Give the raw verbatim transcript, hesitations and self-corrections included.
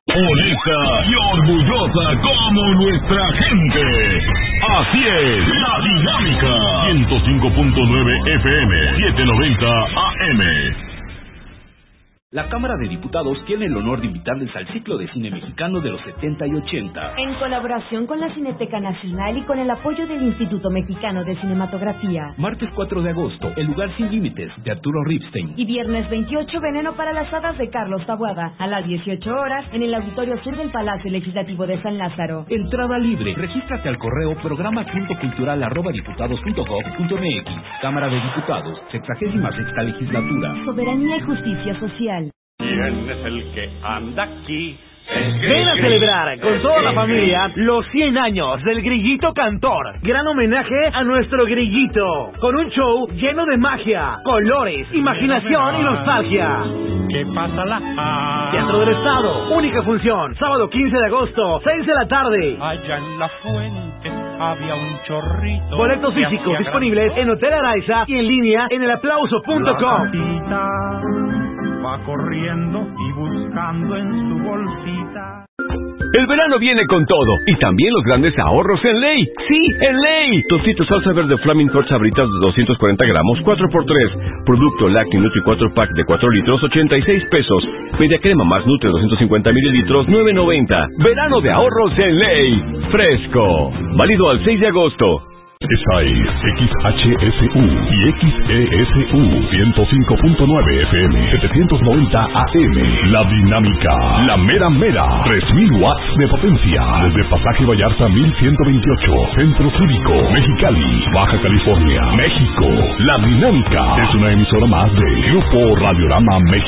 Honesta y orgullosa como nuestra gente. Así es, La Dinámica. ciento cinco punto nueve F M, setecientos noventa A M. La Cámara de Diputados tiene el honor de invitarles al ciclo de cine mexicano de los setenta y ochenta. En colaboración con la Cineteca Nacional y con el apoyo del Instituto Mexicano de Cinematografía. Martes cuatro de agosto, El lugar sin límites, de Arturo Ripstein. Y viernes veintiocho, Veneno para las hadas, de Carlos Taboada, a las dieciocho horas, en el Auditorio Sur del Palacio Legislativo de San Lázaro. Entrada libre. Regístrate al correo programa punto cultural arroba diputados punto gob punto m x. Cámara de Diputados, sexagésima sexta legislatura. Soberanía y justicia social. ¿Quién es el que anda aquí? Ven a celebrar con toda la familia los cien años del Grillito Cantor. Gran homenaje a nuestro Grillito, con un show lleno de magia, colores, imaginación y nostalgia. ¿Qué pasa la? Teatro del Estado, única función, sábado quince de agosto, seis de la tarde. Allá en la fuente había un chorrito. Boletos físicos disponibles en Hotel Araiza y en línea en el aplauso punto com. Va corriendo y buscando en su bolsita. El verano viene con todo, y también los grandes ahorros en Ley. ¡Sí, en Ley! Tostitos salsa verde Flaming Hot Sabritas de doscientos cuarenta gramos, cuatro por tres. Producto Lácteo Nutri cuatro pack de cuatro litros, ochenta y seis pesos. Media crema más Nutri doscientos cincuenta mililitros, nueve noventa. Verano de ahorros en Ley. Fresco. Válido al seis de agosto. Esa es X H S U y X E S U ciento cinco punto nueve F M, setecientos noventa A M. La Dinámica, la mera mera, tres mil watts de potencia. Desde Pasaje Vallarta mil ciento veintiocho, Centro Cívico, Mexicali, Baja California, México. La Dinámica es una emisora más de Grupo Radiorama México.